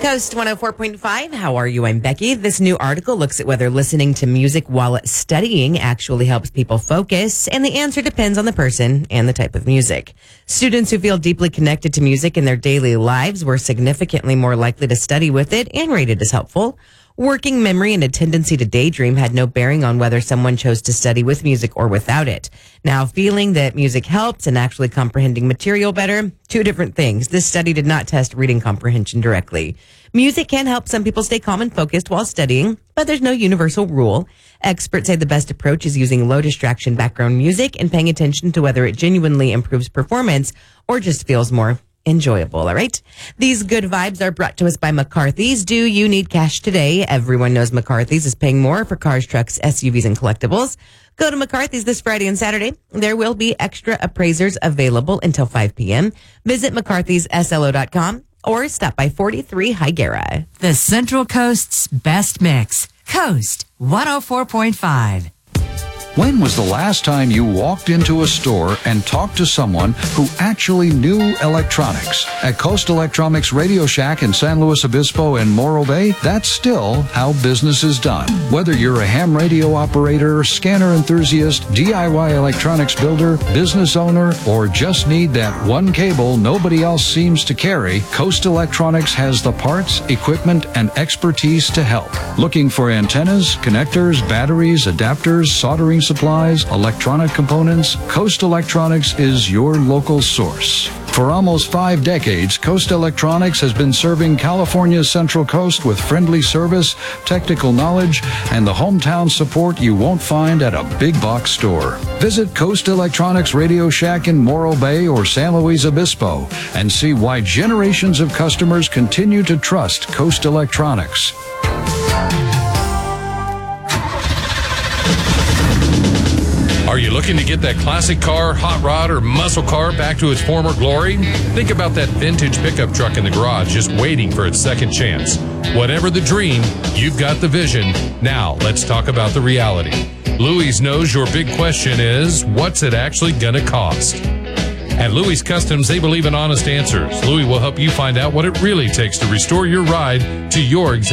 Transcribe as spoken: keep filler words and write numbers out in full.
Coast one oh four point five. How are you? I'm Becky. This new article looks at whether listening to music while studying actually helps people focus, and the answer depends on the person and the type of music. Students who feel deeply connected to music in their daily lives were significantly more likely to study with it and rated as helpful. Working memory and a tendency to daydream had no bearing on whether someone chose to study with music or without it. Now, feeling that music helps and actually comprehending material better, two different things. This study did not test reading comprehension directly. Music can help some people stay calm and focused while studying, but there's no universal rule. Experts say the best approach is using low distraction background music and paying attention to whether it genuinely improves performance or just feels more enjoyable. All right. These good vibes are brought to us by McCarthy's. Do you need cash today? Everyone knows McCarthy's is paying more for cars, trucks, S U Vs, and collectibles. Go to McCarthy's this Friday and Saturday. There will be extra appraisers available until five p.m. Visit mccarthys s l o dot com or stop by forty-three Higuera. The Central Coast's best mix. Coast one oh four point five. When was the last time you walked into a store and talked to someone who actually knew electronics? At Coast Electronics Radio Shack in San Luis Obispo and Morro Bay, that's still how business is done. Whether you're a ham radio operator, scanner enthusiast, D I Y electronics builder, business owner, or just need that one cable nobody else seems to carry, Coast Electronics has the parts, equipment, and expertise to help. Looking for antennas, connectors, batteries, adapters, soldering supplies, electronic components? Coast Electronics is your local source. For almost five decades, Coast Electronics has been serving California's Central Coast with friendly service, technical knowledge, and the hometown support you won't find at a big box store. Visit Coast Electronics Radio Shack in Morro Bay or San Luis Obispo and see why generations of customers continue to trust Coast Electronics. Are you looking to get that classic car, hot rod, or muscle car back to its former glory? Think about that vintage pickup truck in the garage just waiting for its second chance. Whatever the dream, you've got the vision. Now, let's talk about the reality. Louis knows your big question is, what's it actually going to cost? At Louis Customs, they believe in honest answers. Louis will help you find out what it really takes to restore your ride to your exact